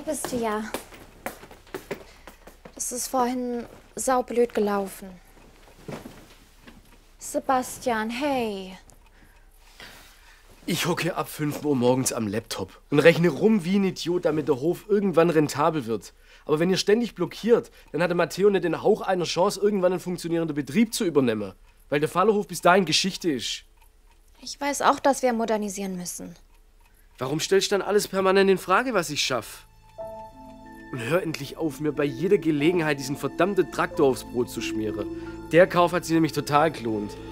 Da bist du ja. Das ist vorhin saublöd gelaufen. Sebastian, hey. Ich hocke ab 5 Uhr morgens am Laptop und rechne rum wie ein Idiot, damit der Hof irgendwann rentabel wird. Aber wenn ihr ständig blockiert, dann hatte Matteo nicht den Hauch einer Chance, irgendwann einen funktionierenden Betrieb zu übernehmen. Weil der Fallerhof bis dahin Geschichte ist. Ich weiß auch, dass wir modernisieren müssen. Warum stellst du dann alles permanent in Frage, was ich schaffe? Und hör endlich auf, mir bei jeder Gelegenheit diesen verdammten Traktor aufs Brot zu schmieren. Der Kauf hat sich nämlich total gelohnt.